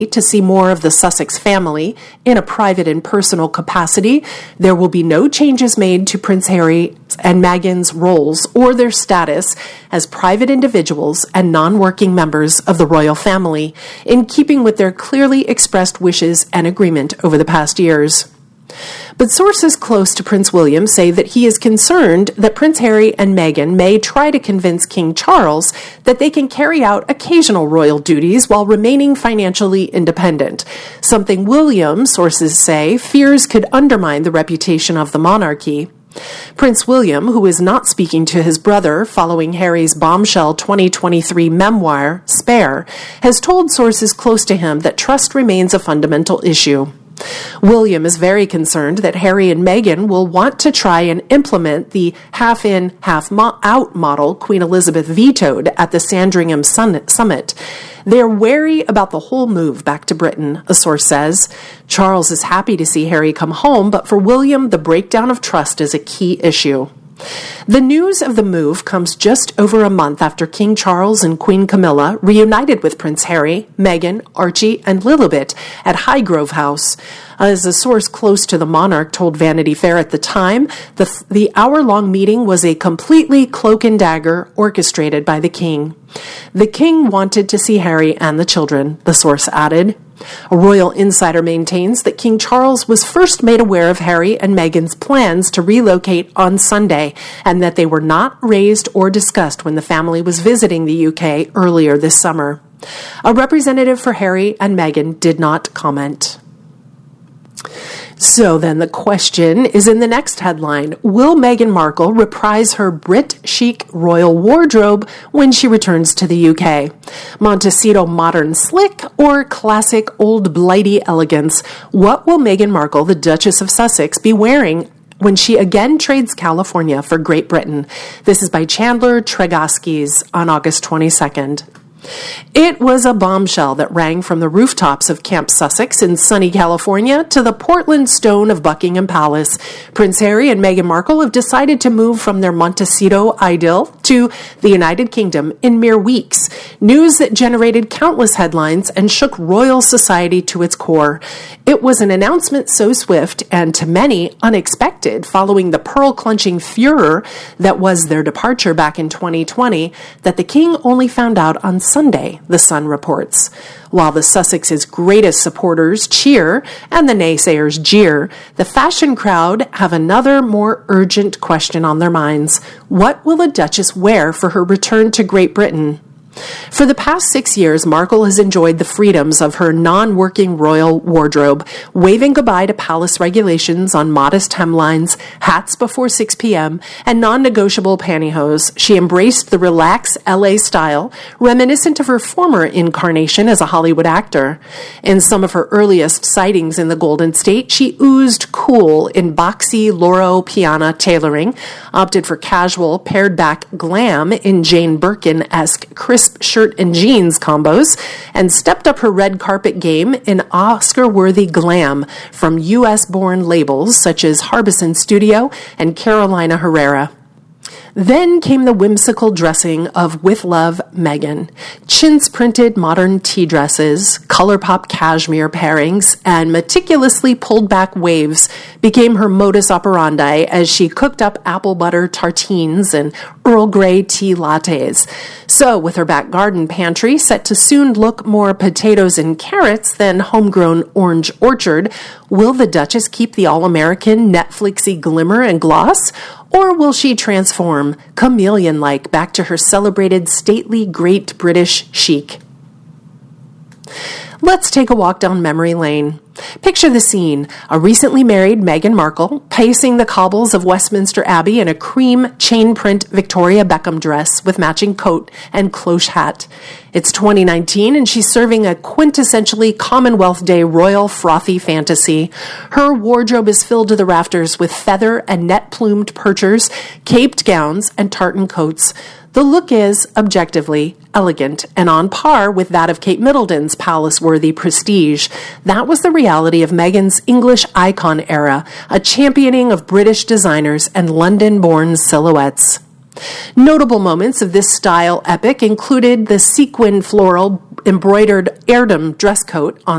to see more of the Sussex family in a private and personal capacity. There will be no changes made to Prince Harry and Meghan's roles or their status as private individuals and non-working members of the royal family, in keeping with their clearly expressed wishes and agreement over the past years. But sources close to Prince William say that he is concerned that Prince Harry and Meghan may try to convince King Charles that they can carry out occasional royal duties while remaining financially independent, something William, sources say, fears could undermine the reputation of the monarchy. Prince William, who is not speaking to his brother following Harry's bombshell 2023 memoir, Spare, has told sources close to him that trust remains a fundamental issue. William is very concerned that Harry and Meghan will want to try and implement the half-in, half-out model Queen Elizabeth vetoed at the Sandringham Summit. They're wary about the whole move back to Britain, a source says. Charles is happy to see Harry come home, but for William, the breakdown of trust is a key issue. The news of the move comes just over a month after King Charles and Queen Camilla reunited with Prince Harry, Meghan, Archie, and Lilibet at Highgrove House. As a source close to the monarch told Vanity Fair at the time, the hour-long meeting was a completely cloak and dagger orchestrated by the king. The king wanted to see Harry and the children, the source added. A royal insider maintains that King Charles was first made aware of Harry and Meghan's plans to relocate on Sunday, and that they were not raised or discussed when the family was visiting the UK earlier this summer. A representative for Harry and Meghan did not comment. So then the question is in the next headline. Will Meghan Markle reprise her Brit chic royal wardrobe when she returns to the UK? Montecito modern slick or classic old blighty elegance? What will Meghan Markle, the Duchess of Sussex, be wearing when she again trades California for Great Britain? This is by Chandler Tregaskis on August 22nd. It was a bombshell that rang from the rooftops of Camp Sussex in sunny California to the Portland stone of Buckingham Palace. Prince Harry and Meghan Markle have decided to move from their Montecito idyll to the United Kingdom in mere weeks. News that generated countless headlines and shook royal society to its core. It was an announcement so swift and, to many, unexpected following the pearl-clutching furor that was their departure back in 2020 that the king only found out on Sunday, The Sun reports. While the Sussex's greatest supporters cheer and the naysayers jeer, the fashion crowd have another more urgent question on their minds. What will the Duchess wear for her return to Great Britain? For the past 6 years, Markle has enjoyed the freedoms of her non-working royal wardrobe, waving goodbye to palace regulations on modest hemlines, hats before 6 p.m., and non-negotiable pantyhose. She embraced the relaxed LA style, reminiscent of her former incarnation as a Hollywood actor. In some of her earliest sightings in the Golden State, she oozed cool in boxy Loro Piana tailoring, opted for casual, pared-back glam in Jane Birkin-esque crisp shirt and jeans combos, and stepped up her red carpet game in Oscar-worthy glam from U.S.-born labels such as Harbison Studio and Carolina Herrera. Then came the whimsical dressing of With Love, Meghan. Chintz-printed modern tea dresses, color-pop cashmere pairings, and meticulously pulled-back waves became her modus operandi as she cooked up apple butter tartines and Earl Grey tea lattes. So, with her back garden pantry set to soon look more potatoes and carrots than homegrown orange orchard, will the Duchess keep the all-American Netflixy glimmer and gloss? Or will she transform, chameleon-like, back to her celebrated stately Great British chic? Let's take a walk down memory lane. Picture the scene, a recently married Meghan Markle pacing the cobbles of Westminster Abbey in a cream chain print Victoria Beckham dress with matching coat and cloche hat. It's 2019 and she's serving a quintessentially Commonwealth Day royal frothy fantasy. Her wardrobe is filled to the rafters with feather and net-plumed perchers, caped gowns, and tartan coats. The look is, objectively, elegant and on par with that of Kate Middleton's palace-worthy prestige. That was the reality of Meghan's English icon era, a championing of British designers and London-born silhouettes. Notable moments of this style epic included the sequin floral embroidered Erdem dress coat on